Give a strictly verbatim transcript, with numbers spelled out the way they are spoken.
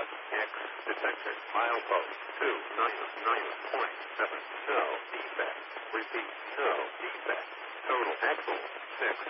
F X detected. Milepost two nine nine point seven. No defect. Repeat. No defect. Total axle six